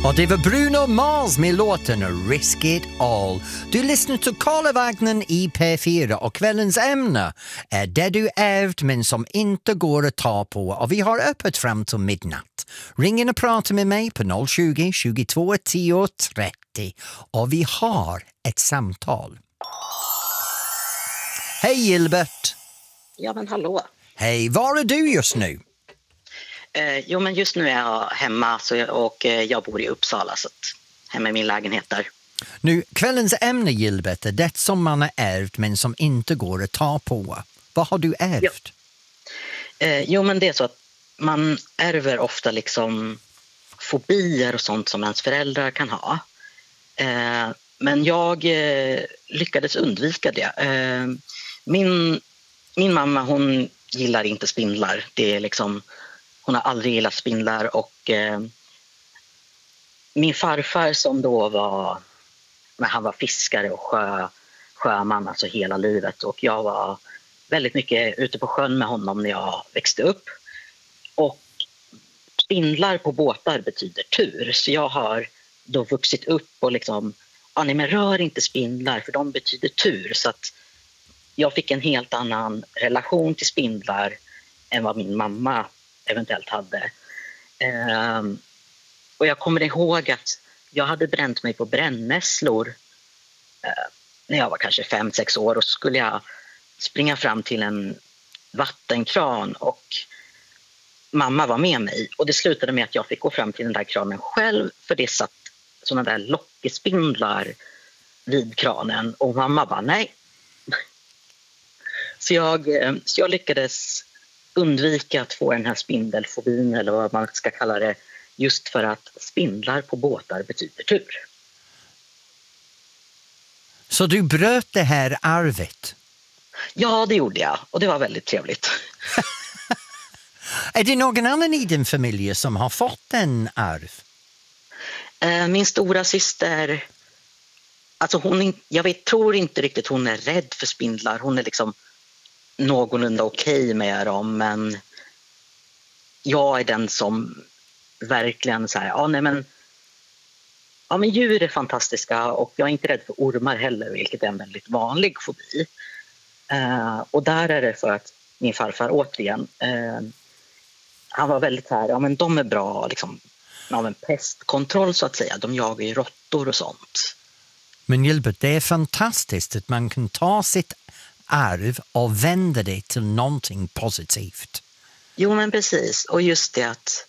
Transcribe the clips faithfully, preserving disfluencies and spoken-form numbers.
Och det var Bruno Mars med låten Risk It All. Du lyssnar till Karla Wagner i P fyra och kvällens ämne är det du ärvt men som inte går att ta på. Och vi har öppet fram till midnatt. Ring in och prata med mig på noll tjugo, tjugotvå, tio, trettio. Och vi har ett samtal. Hej Gilbert! Ja men hallå. Hej, var är du just nu? Eh, jo men just nu är jag hemma så jag, och eh, jag bor i Uppsala så att hemma i min lägenhet där. Nu, kvällens ämne Gilbert är det som man har ärvt men som inte går att ta på. Vad har du ärvt? Ja. Eh, jo men det är så att man ärver ofta liksom fobier och sånt som ens föräldrar kan ha. Eh, men jag eh, lyckades undvika det. Eh, min, min mamma hon gillar inte spindlar. Det är liksom... Hon har aldrig gillat spindlar och eh, min farfar som då var, men han var fiskare och sjö, sjöman alltså hela livet och jag var väldigt mycket ute på sjön med honom när jag växte upp. Och spindlar på båtar betyder tur så jag har då vuxit upp och liksom, ja nej men rör inte spindlar för de betyder tur så att jag fick en helt annan relation till spindlar än vad min mamma eventuellt hade. Um, och jag kommer ihåg att jag hade bränt mig på brännässlor uh, när jag var kanske fem sex år och så skulle jag springa fram till en vattenkran och mamma var med mig och det slutade med att jag fick gå fram till den där kranen själv för det satt sådana där lockespindlar vid kranen och mamma bara nej. så, jag, så jag lyckades undvika att få den här spindelfobin eller vad man ska kalla det just för att spindlar på båtar betyder tur. Så du bröt det här arvet? Ja, det gjorde jag och det var väldigt trevligt. Är det någon annan i din familj som har fått en arv? Min stora syster, alltså hon, jag vet, tror inte riktigt hon är rädd för spindlar. Hon är liksom någorlunda okej med dem men jag är den som verkligen säger ja nej men ja men djur är fantastiska och jag är inte rädd för ormar heller vilket är en väldigt vanlig fobi. Uh, och där är det för att min farfar återigen uh, han var väldigt så här ja men de är bra liksom av en pestkontroll så att säga. De jagar ju råttor och sånt. Men Gilbert, det är fantastiskt att man kan ta sitt arv och vända det till någonting positivt. Jo men precis och just det att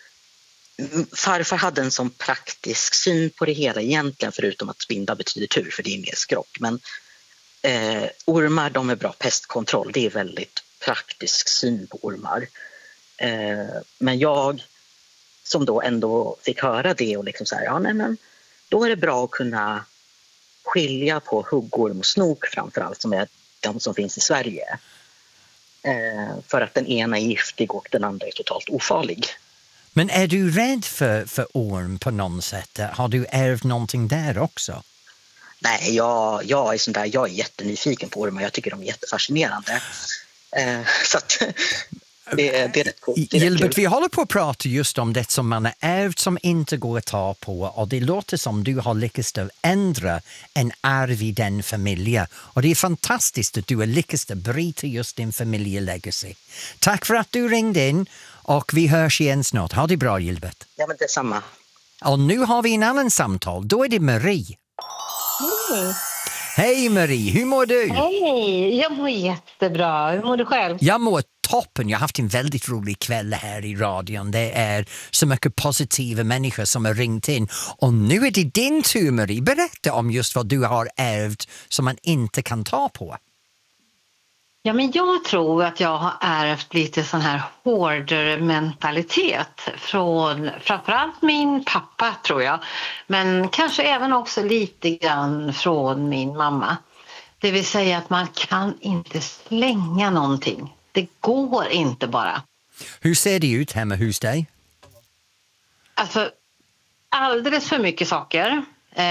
farfar hade en sån praktisk syn på det hela egentligen förutom att spindlar betyder tur för det är mer skrock men eh, ormar de är bra pestkontroll det är väldigt praktisk syn på ormar eh, men jag som då ändå fick höra det och liksom så här ja nej men då är det bra att kunna skilja på huggorm och snok framförallt som är de som finns i Sverige. Eh, för att den ena är giftig och den andra är totalt ofarlig. Men är du rädd för, för orm på något sätt? Har du ärvt någonting där också? Nej, jag, jag är sån där, jag är jättenyfiken på ormar. Jag tycker de är jättefascinerande. Eh, så att det, det är rätt coolt. Det är Gilbert, rätt kul. vi håller på att prata just om det som man har ärvt som inte går att ta på och det låter som du har lyckats att ändra en arv i den familjen och det är fantastiskt att du har lyckats att bryta just din familjelegacy. Tack för att du ringde in och vi hörs igen snart. Ha det bra Gilbert. Ja men detsamma. Och nu har vi en annan samtal, då är det Marie. Hej. Hej Marie, hur mår du? Hej, jag mår jättebra. Hur mår du själv? Jag mår toppen. Jag har haft en väldigt rolig kväll här i radion. Det är så mycket positiva människor som har ringt in. Och nu är det din tur Marie. Berätta om just vad du har ärvt som man inte kan ta på. Ja, men jag tror att jag har ärvt lite sån här hårdare mentalitet från framförallt min pappa tror jag. Men kanske även också lite grann från min mamma. Det vill säga att man kan inte slänga någonting. Det går inte bara. Hur ser det ut hemma hos dig? Alltså alldeles för mycket saker.